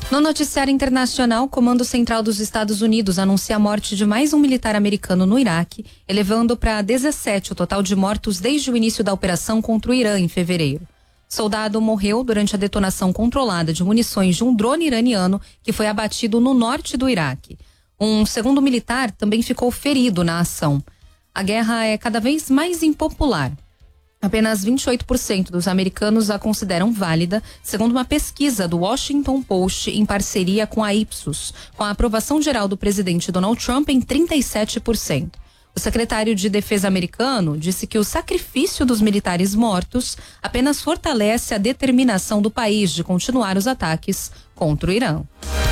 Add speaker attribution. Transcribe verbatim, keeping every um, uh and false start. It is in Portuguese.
Speaker 1: No noticiário internacional, o Comando Central dos Estados Unidos anuncia a morte de mais um militar americano no Iraque, elevando para dezessete o total de mortos desde o início da operação contra o Irã em fevereiro. O soldado morreu durante a detonação controlada de munições de um drone iraniano que foi abatido no norte do Iraque. Um segundo militar também ficou ferido na ação. A guerra é cada vez mais impopular. Apenas vinte e oito por cento dos americanos a consideram válida, segundo uma pesquisa do Washington Post em parceria com a Ipsos, com a aprovação geral do presidente Donald Trump em trinta e sete por cento. O secretário de Defesa americano disse que o sacrifício dos militares mortos apenas fortalece a determinação do país de continuar os ataques contra o Irã.